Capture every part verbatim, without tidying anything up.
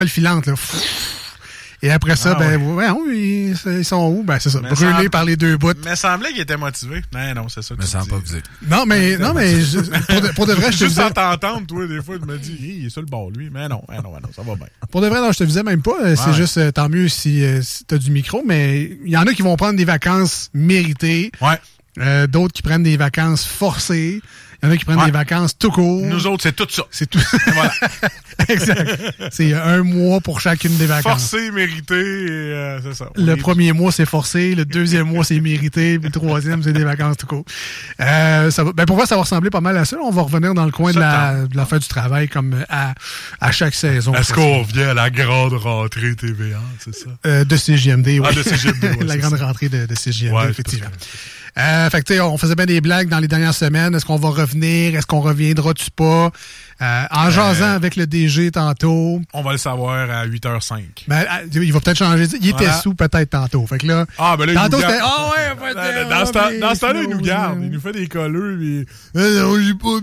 filante, là. Et après ça, ah, ben, ouais. Ouais, ils, ils sont où? Ben, c'est ça, mais brûlés semble... par les deux bouts. Mais semblait qu'il était motivé. Non, non, c'est ça. Mais sans pas vous dire. Non, mais, non, mais, je, pour, de, pour de vrai, je te Juste disais. Juste en t'entendre, toi, des fois, tu me dis, il est sur le bord, lui. Mais non, mais non, mais non, ça va bien. Pour de vrai, non, je te disais même pas. Ouais. C'est juste, euh, tant mieux si, euh, si t'as du micro, mais il y en a qui vont prendre des vacances méritées. Ouais. Euh, d'autres qui prennent des vacances forcées. Il y en a qui prennent ouais. des vacances tout court. Nous autres, c'est tout ça. C'est tout. Voilà. Exact. C'est un mois pour chacune des vacances. Forcé, mérité, et euh, c'est ça. On le premier dit... mois, c'est forcé. Le deuxième mois, c'est mérité. Puis le troisième, c'est des vacances tout court. Euh, ça va, ben pour moi, ça va ressembler pas mal à ça. On va revenir dans le coin de la, de la fin du travail comme à, à chaque saison. Est-ce qu'on revient à la grande rentrée T V A, c'est ça? Euh, de C J M D, oui. Ah, de C J M D, ouais, la grande ça. rentrée de, de C J M D, ouais, effectivement. Euh, fait que tu sais, on faisait bien des blagues dans les dernières semaines. Est-ce qu'on va revenir? Est-ce qu'on reviendra-tu pas? Euh, en jasant euh, avec le D G tantôt. On va le savoir à huit heures cinq. Ben, il va peut-être changer. Il était voilà. sous peut-être tantôt. Fait que là, ah, ben là tantôt il nous c'était, ah oh, ouais, pas de, dans, ce temps, dans ce temps-là, il nous garde. Il nous fait des colleux, puis, ah, non, j'ai pas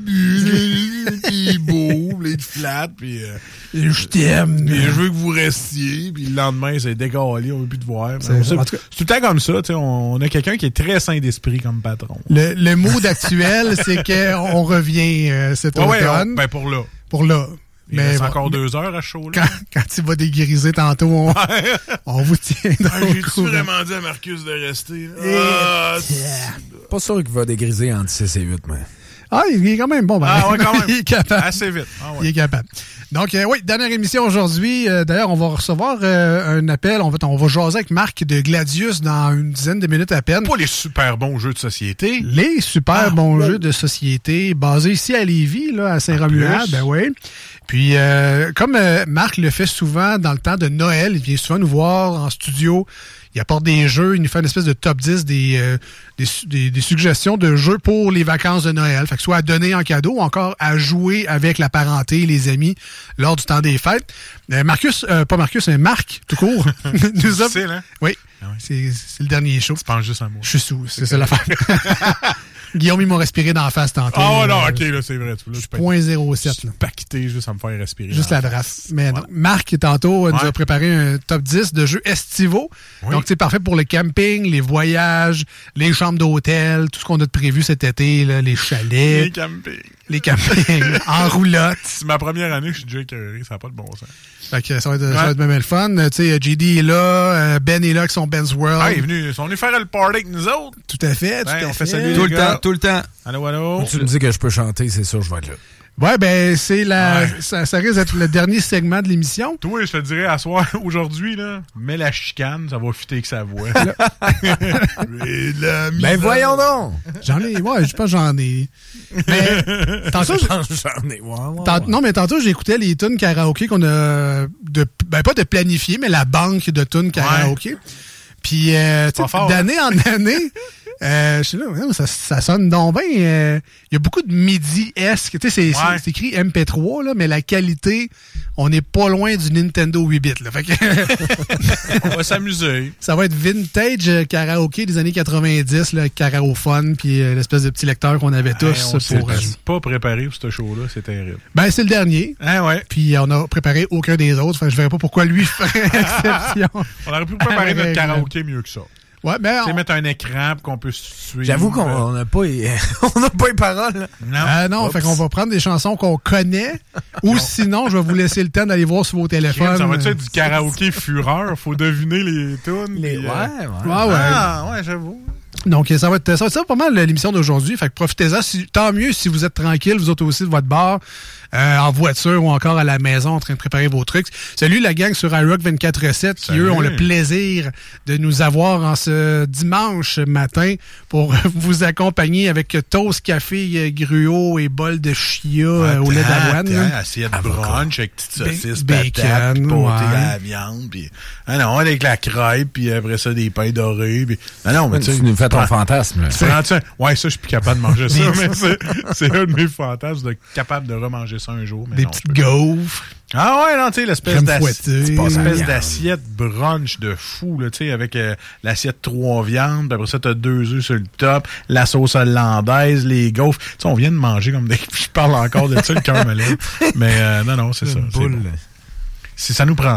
bu, il est beau, il est flat, puis, euh, je t'aime. Puis, je veux que vous restiez, puis le lendemain, c'est décalé, on veut plus te voir. C'est, c'est, c'est tout le temps comme ça, tu sais, on, on a quelqu'un qui est très sain d'esprit comme patron. Le, le mot d'actuel, c'est qu'on revient euh, cet ouais, automne. Ouais, ben, pour là. Pour là. Il mais reste bon, encore deux heures à chaud, là. Quand, quand il va dégriser tantôt, on, on vous tiendra ah, j'ai-tu vraiment dit à Marcus de rester? Ah, yeah. Pas sûr qu'il va dégriser entre six et huit, mais... Ah, il est quand même bon. Ben, ah, ouais, quand même. Il est capable. Assez vite. Ah, ouais. Il est capable. Donc, euh, oui, dernière émission aujourd'hui. Euh, d'ailleurs, on va recevoir euh, un appel. On va, on va jaser avec Marc de Gladius dans une dizaine de minutes à peine. Pas les super bons jeux de société. Les super ah, bons ouais. jeux de société basés ici à Lévis, là, à Saint-Romuald. Ben oui. Puis, euh, comme euh, Marc le fait souvent dans le temps de Noël, il vient souvent nous voir en studio. Il apporte des jeux, il nous fait une espèce de top dix des, euh, des, des, des suggestions de jeux pour les vacances de Noël. Fait que soit à donner en cadeau ou encore à jouer avec la parenté, les amis, lors du temps des fêtes. Euh, Marcus, euh, pas Marcus, mais Marc, tout court. nous a... C'est là? Oui, ah oui. c'est, c'est le dernier show. Tu penses juste un mot. Je suis sous, c'est ça l'affaire. Guillaume, il m'a respiré d'en face tantôt. Ah, oh, non, ok, là, c'est vrai. Je suis point zéro sept. Je suis paqueté juste à me faire respirer. Juste la draft. Mais voilà. non, Marc, tantôt, ouais. nous a préparé un top dix de jeux estivaux. Oui. Donc, c'est parfait pour le camping, les voyages, les chambres d'hôtel, tout ce qu'on a de prévu cet été, là, les chalets. Les campings. Les campings. En roulotte. C'est ma première année, je suis déjà écœuré. Ça n'a pas de bon sens. Fait que ça va être, ouais. ça va être même le fun. Tu sais, J D est là, Ben est là avec son Ben's World. Ah, il est venu. Ils sont venus faire le party avec nous autres. Tout à fait, tout ouais, à on fait. fait saluer tout les le gars. temps, tout le temps. Allô, allô. Tu me dis que je peux chanter, c'est sûr, je vais être là. Ouais, ben, c'est la, ouais. ça, ça risque d'être le dernier segment de l'émission. Toi, je te dirais, à soir, aujourd'hui, là, mets la chicane, ça va fitter avec sa voix. la ben, voyons donc! J'en ai, ouais, je pense que j'en ai. Mais, tantôt, j'en ai, ouais, ouais, tant, ouais. Non, mais tantôt, j'écoutais les tunes karaoké qu'on a, de, ben, pas de planifier, mais la banque de tunes karaoké. Ouais. Puis, euh, tu sais, d'année hein? en année, Euh, je sais là, ça, ça sonne donc bien. Il euh, y a beaucoup de midi-esque. Tu sais, c'est, ouais. c'est, c'est écrit M P trois, là, mais la qualité, on n'est pas loin du Nintendo huit bits. Là. Fait que on va s'amuser. Ça va être vintage euh, karaoké des années quatre-vingt-dix, là, karaophone, puis euh, l'espèce de petit lecteur qu'on avait tous. On pour, euh, pas préparé pour ce show-là, c'est terrible. Ben, c'est le dernier. Ah ouais. Puis on a préparé aucun des autres. Fait que je verrais pas pourquoi lui ferait exception. On aurait pu préparer notre karaoké mieux que ça. Ouais, mais on... mettre un écran pour qu'on puisse suivre. J'avoue qu'on n'a pas, on n'a pas les paroles. Non, euh, non fait qu'on va prendre des chansons qu'on connaît, ou sinon, je vais vous laisser le temps d'aller voir sur vos téléphones. Ça va être du karaoké fureur. Faut deviner les tunes. Les... Ouais, euh... ouais, ouais. ouais. Ah, ouais, j'avoue. Donc, ça va être ça, va être ça pas mal l'émission d'aujourd'hui. Fait que profitez-en. Si, tant mieux si vous êtes tranquille, vous autres aussi de votre bar, euh, en voiture ou encore à la maison en train de préparer vos trucs. Salut la gang sur iRock vingt-quatre sept qui, Salut. eux, ont le plaisir de nous avoir en ce dimanche matin pour vous accompagner avec toast, café, gruau et bol de chia euh, au lait d'avoine. Assiette brunch avec petite saucisse, bacon, patate, pâté ouais. à la viande. Pis, ah non, avec la crêpe, puis après ça, des pains dorés. Pis, ah non, mais tu nous fais ton fantasme. Là. Ouais, ça, je suis plus capable de manger ça, mais c'est, c'est un de mes fantasmes, de capable de remanger ça un jour. Mais des non, petites gaufres. Ah ouais, non, tu sais, l'espèce, l'espèce d'assiette brunch de fou, là, tu sais, avec euh, l'assiette trois viandes, puis après ça, t'as deux œufs sur le top, la sauce hollandaise, les gaufres. Tu sais, on vient de manger comme des... Je parle encore de ça, le cœur me lève. Mais euh, non, non, c'est ça. Boule. C'est bon. si ça nous prend